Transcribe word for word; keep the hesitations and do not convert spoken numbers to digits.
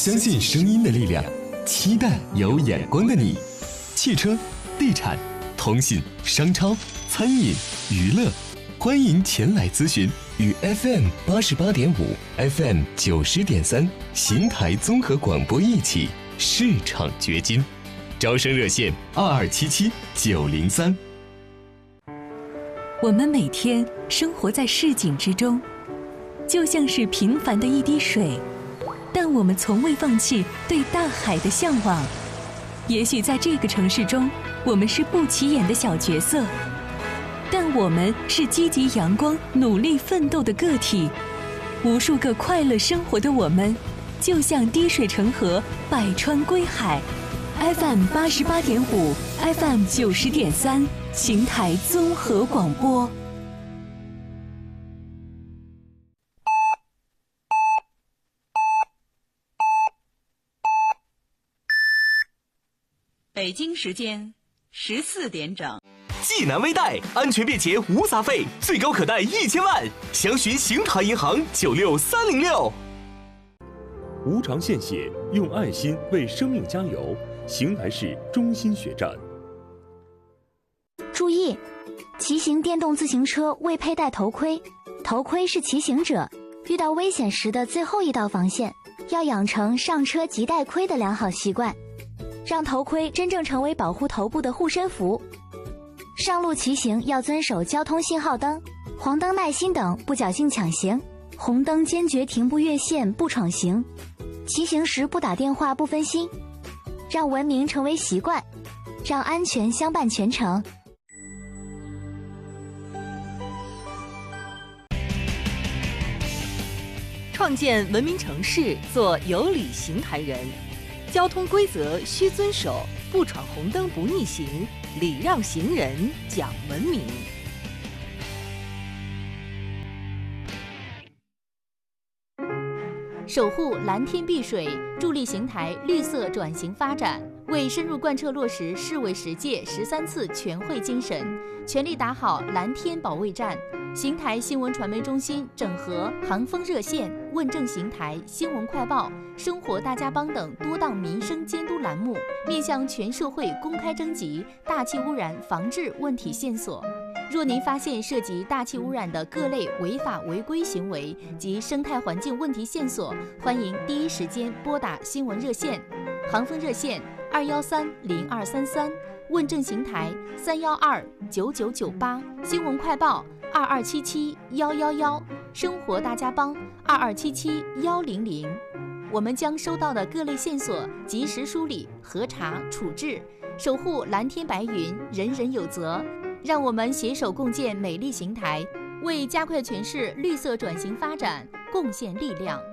相信声音的力量，期待有眼光的你。汽车、地产、通信、商超、餐饮、娱乐，欢迎前来咨询。与 F M 八十八点五、F M 九十点三邢台综合广播一起市场掘金。招生热线二二七七九零三。 我们每天生活在市井之中，就像是平凡的一滴水，但我们从未放弃对大海的向往。也许在这个城市中，我们是不起眼的小角色，但我们是积极阳光、努力奋斗的个体。无数个快乐生活的我们，就像滴水成河，百川归海。F M 八十八点五 ，F M 九十点三，邢台综合广播。 北京时间十四点整。 济南微贷安全便捷无杂费，最高可贷一千万，详询邢台银行九六三零六。 无偿献血，用爱心为生命加油。邢台市中心血站。 注意，骑行电动自行车未佩戴头盔，头盔是骑行者遇到危险时的最后一道防线，要养成上车即戴盔的良好习惯，让头盔真正成为保护头部的护身符。上路骑行要遵守交通信号灯、黄灯耐心等，不侥幸抢行；红灯坚决停不越线、不闯行。骑行时不打电话、不分心，让文明成为习惯，让安全相伴全程。 创建文明城市，做有礼邢台人。交通规则需遵守，不闯红灯不逆行，礼让行人，讲文明。 守护蓝天碧水，助力邢台绿色转型发展。为深入贯彻落实市委十届十三次全会精神，全力打好蓝天保卫战，邢台新闻传媒中心整合航风热线、问政邢台、新闻快报、生活大家帮等多档民生监督栏目，面向全社会公开征集大气污染防治问题线索。若您发现涉及大气污染的各类违法违规行为及生态环境问题线索，欢迎第一时间拨打新闻热线，航风热线二幺三零二三三，问政邢台三幺二九九九八，新闻快报二二七七幺幺幺，生活大家帮二二七七幺零零。我们将收到的各类线索及时梳理、核查、处置，守护蓝天白云，人人有责。让我们携手共建美丽邢台，为加快全市绿色转型发展贡献力量。